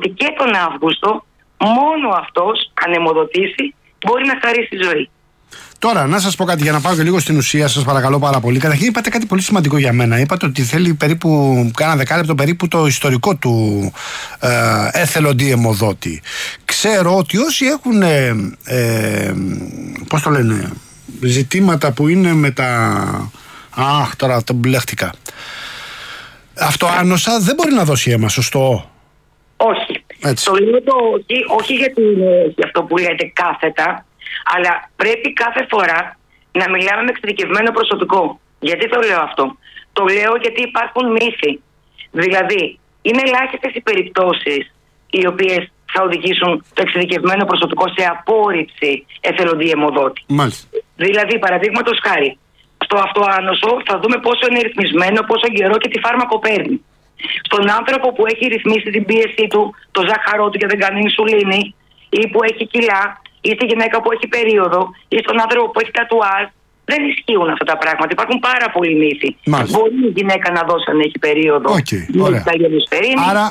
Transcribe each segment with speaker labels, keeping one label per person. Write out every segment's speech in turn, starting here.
Speaker 1: ότι και τον Αύγουστο μόνο αυτός, αν αιμοδοτήσει, μπορεί να χαρίσει ζωή.
Speaker 2: Τώρα, να σας πω κάτι για να πάω και λίγο στην ουσία, σας παρακαλώ πάρα πολύ. Καταρχήν, είπατε κάτι πολύ σημαντικό για μένα. Είπατε ότι θέλει περίπου κάνα δεκάλεπτο περίπου το ιστορικό του εθελοντή αιμοδότη. Ξέρω ότι όσοι έχουν, πώς το λένε, ζητήματα που είναι με τα. Τώρα το μπλέχτηκα. Αυτοάνοσα δεν μπορεί να δώσει αίμα, σωστό?
Speaker 1: Όχι.
Speaker 2: Έτσι.
Speaker 1: Το λέω όχι για αυτό που λέτε κάθετα, αλλά πρέπει κάθε φορά να μιλάμε με εξειδικευμένο προσωπικό. Γιατί το λέω αυτό? Το λέω γιατί υπάρχουν μύθοι. Δηλαδή, είναι ελάχιστες οι περιπτώσεις οι οποίες θα οδηγήσουν το εξειδικευμένο προσωπικό σε απόρριψη εθελοντή αιμοδότη.
Speaker 2: Μάλιστα.
Speaker 1: Δηλαδή, παραδείγματος χάρη, στο αυτοάνωσο θα δούμε πόσο είναι ρυθμισμένο, πόσο καιρό και τι φάρμακο παίρνει. Στον άνθρωπο που έχει ρυθμίσει την πίεσή του, το ζάχαρό του και δεν κάνει ινσουλίνη, ή που έχει κιλά, ή στη γυναίκα που έχει περίοδο, ή στον άνθρωπο που έχει τατουάζ, δεν ισχύουν αυτά τα πράγματα. Υπάρχουν πάρα πολλοί μύθοι. Μπορεί η γυναίκα να δώσει αν έχει περίοδο.
Speaker 2: Ωραία. Άρα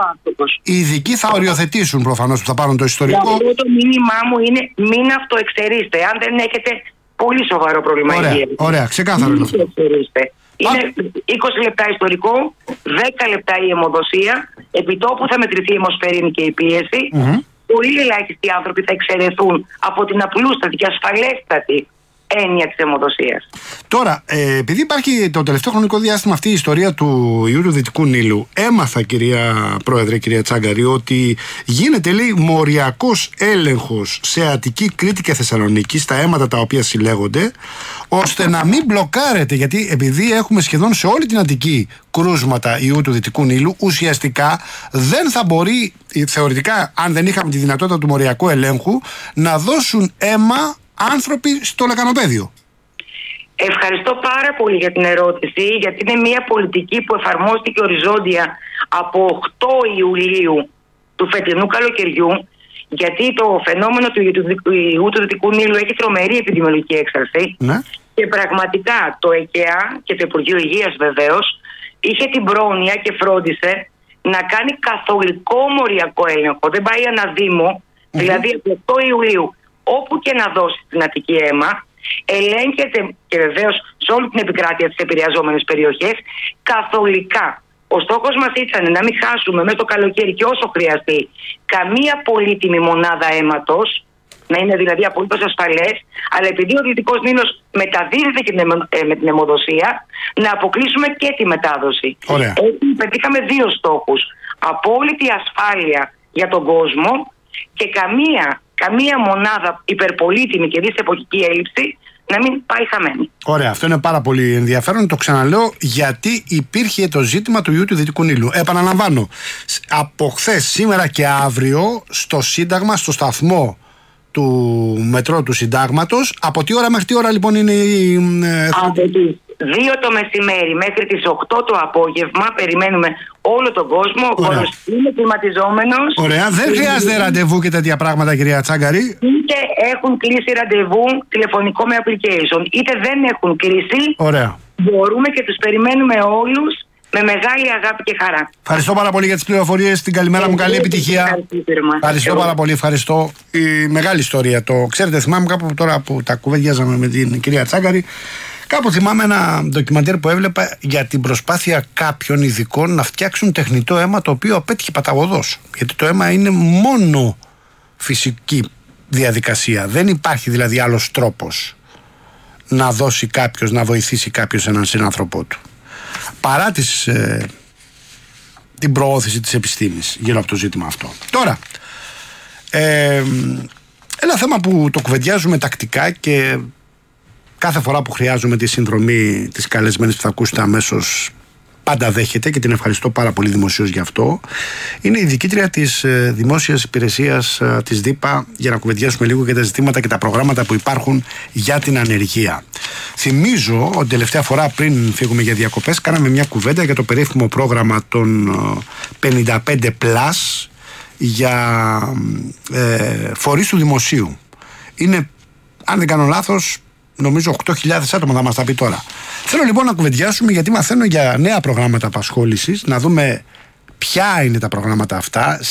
Speaker 2: οι ειδικοί θα οριοθετήσουν προφανώς που θα πάρουν το ιστορικό.
Speaker 1: Το μήνυμά μου είναι μην αυτοεξαιρείστε. Αν δεν έχετε πολύ σοβαρό πρόβλημα υγείας.
Speaker 2: Ωραία, ξεκάθαρο είναι αυτό.
Speaker 1: Είναι 20 λεπτά ιστορικό, 10 λεπτά η αιμοδοσία, επιτόπου θα μετρηθεί η αιμοσφαιρίνη και η πίεση. Πολύ ελάχιστοι άνθρωποι θα εξαιρεθούν από την απλούστατη και ασφαλέστατη έννοια της αιμοδοσίας.
Speaker 2: Τώρα, επειδή υπάρχει το τελευταίο χρονικό διάστημα αυτή η ιστορία του ιού του Δυτικού Νείλου, έμαθα, κυρία Πρόεδρε, κυρία Τσάγκαρη, ότι γίνεται, λέει, μοριακός έλεγχος σε Αττική, Κρήτη και Θεσσαλονίκη στα αίματα τα οποία συλλέγονται, ώστε να μην μπλοκάρεται, γιατί επειδή έχουμε σχεδόν σε όλη την Αττική κρούσματα ιού του Δυτικού Νείλου, ουσιαστικά δεν θα μπορεί, θεωρητικά, αν δεν είχαμε τη δυνατότητα του μοριακού ελέγχου, να δώσουν αίμα άνθρωποι στο λεκανοπέδιο.
Speaker 1: Ευχαριστώ πάρα πολύ για την ερώτηση, γιατί είναι μια πολιτική που εφαρμόστηκε οριζόντια από 8 Ιουλίου του φετινού καλοκαιριού, γιατί το φαινόμενο του ιού του Δυτικού Νείλου έχει τρομερή επιδημιολογική έξαρση.
Speaker 2: Ναι.
Speaker 1: Και πραγματικά το ΕΚΕΑ και το Υπουργείο Υγείας βεβαίως είχε την πρόνοια και φρόντισε να κάνει καθολικό μοριακό έλεγχο. Δεν πάει αναδήμο, δηλαδή από 8 Ιουλίου όπου και να δώσει στην Αττική αίμα, ελέγχεται και βεβαίως σε όλη την επικράτεια της επηρεαζόμενες περιοχές καθολικά. Ο στόχος μας ήταν να μην χάσουμε μέσα στο καλοκαίρι και όσο χρειαστεί καμία πολύτιμη μονάδα αίματος, να είναι δηλαδή απολύτως ασφαλές, αλλά επειδή ο Δυτικός Νείλος μεταδίδεται και με την αιμοδοσία, να αποκλείσουμε και τη μετάδοση. Έτσι πετύχαμε 2 στόχους. Απόλυτη ασφάλεια για τον κόσμο και καμία μονάδα υπερπολίτιμη και δυσεποχική έλλειψη να μην πάει χαμένη.
Speaker 2: Ωραία, αυτό είναι πάρα πολύ ενδιαφέρον. Το ξαναλέω, γιατί υπήρχε το ζήτημα του ιού του Δυτικού Νείλου. Επαναλαμβάνω, από χθες, σήμερα και αύριο στο Σύνταγμα, στο σταθμό του μετρό του Συντάγματος, από τι ώρα μέχρι τι ώρα λοιπόν είναι η...
Speaker 1: Από τις 2 το μεσημέρι μέχρι τις 8 το απόγευμα περιμένουμε όλο τον κόσμο. Ο κόσμος είναι κλιματιζόμενος.
Speaker 2: Ωραία, δεν χρειάζεται ραντεβού και τέτοια πράγματα, κυρία Τσάγκαρη.
Speaker 1: Είτε έχουν κλείσει ραντεβού τηλεφωνικό με application, είτε δεν έχουν κλείσει.
Speaker 2: Ωραία.
Speaker 1: Μπορούμε και τους περιμένουμε όλους με μεγάλη αγάπη και χαρά.
Speaker 2: Ευχαριστώ πάρα πολύ για τις πληροφορίες. Την καλημέρα μου, καλή επιτυχία. Ευχαριστώ πάρα πολύ. Ευχαριστώ. Η μεγάλη ιστορία. Το ξέρετε, θυμάμαι κάπου τώρα που τα κουβέντιαζαμε με την κυρία Τσάγκαρη. Κάπου θυμάμαι ένα ντοκιμαντέρ που έβλεπα για την προσπάθεια κάποιων ειδικών να φτιάξουν τεχνητό αίμα το οποίο απέτυχε παταγωδώς. Γιατί το αίμα είναι μόνο φυσική διαδικασία. Δεν υπάρχει δηλαδή άλλος τρόπος να δώσει κάποιος, να βοηθήσει κάποιος έναν συνάνθρωπό του. Παρά την προώθηση της επιστήμης γύρω από το ζήτημα αυτό. Τώρα, ένα θέμα που το κουβεντιάζουμε τακτικά και κάθε φορά που χρειάζομαι τη συνδρομή της καλεσμένης που θα ακούσετε αμέσως πάντα δέχεται και την ευχαριστώ πάρα πολύ δημοσίως γι' αυτό. Είναι η διοικήτρια της Δημόσιας Υπηρεσίας της ΔΥΠΑ για να κουβεντιάσουμε λίγο για τα ζητήματα και τα προγράμματα που υπάρχουν για την ανεργία. Θυμίζω ότι τελευταία φορά πριν φύγουμε για διακοπές κάναμε μια κουβέντα για το περίφημο πρόγραμμα των 55+ για φορείς του δημοσίου. Είναι, αν δεν κάνω λάθος, νομίζω 8.000 άτομα θα μας τα πει τώρα. Θέλω λοιπόν να κουβεντιάσουμε γιατί μαθαίνω για νέα προγράμματα απασχόλησης, να δούμε ποια είναι τα προγράμματα αυτά,